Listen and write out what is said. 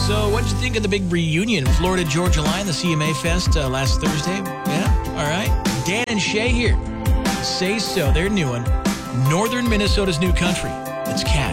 So what did you think of the big reunion? Florida Georgia Line, the CMA Fest last Thursday? Yeah? All right. Dan and Shay here. Say So, their new one. Northern Minnesota's new country. It's Cat.